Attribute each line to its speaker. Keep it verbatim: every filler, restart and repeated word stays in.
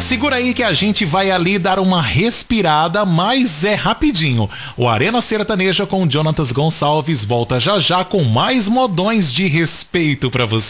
Speaker 1: Segura aí que a gente vai ali dar uma respirada, mas é rapidinho. O Arena Sertaneja com Jonatas Gonçalves volta já já com mais modões de respeito pra você.